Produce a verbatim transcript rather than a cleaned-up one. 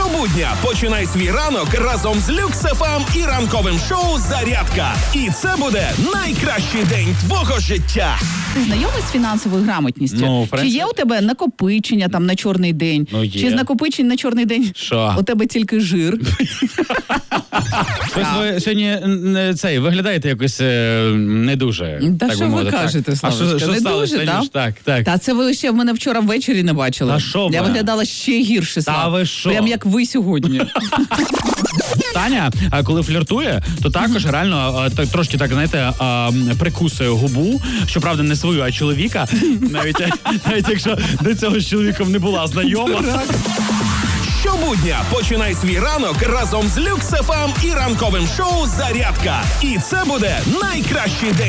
Щобудня починай свій ранок разом з Люкс еф ем і ранковим шоу «Зарядка». І це буде найкращий день твого життя. Ти знайомий з фінансовою грамотністю? Ну, в принципі. Чи є у тебе накопичення там на чорний день? Ну, є. Чи з накопичень на чорний день Що? у тебе тільки жир? Щось ви сьогодні н- цей, виглядаєте якось е, не дуже. Та так що би ви мовити, кажете, так. А Славочка? що, що Не сталося, дуже, Танюш? да? Так, так. Та це ви ще в мене вчора ввечері не бачили. Та що Я ви? виглядала ще гірше, Слав. Та ви що? Прям як ви сьогодні. Таня, а коли фліртує, то також реально а, так, трошки так, знаєте, а, прикусує губу, щоправда, не свою, а чоловіка, навіть, навіть якщо до цього з чоловіком не була знайома. Щобудня починай свій ранок разом з Люкс еф ем і ранковим шоу «Зарядка». І це буде найкращий день